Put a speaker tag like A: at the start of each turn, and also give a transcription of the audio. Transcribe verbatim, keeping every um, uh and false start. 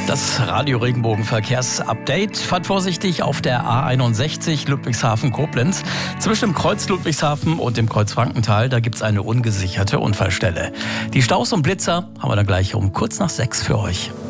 A: Das Radio-Regenbogen-Verkehrsupdate. Fahrt vorsichtig auf der A einundsechzig Ludwigshafen-Koblenz. Zwischen dem Kreuz Ludwigshafen und dem Kreuz Frankenthal, da gibt es eine ungesicherte Unfallstelle. Die Staus und Blitzer haben wir dann gleich um kurz nach sechs für euch.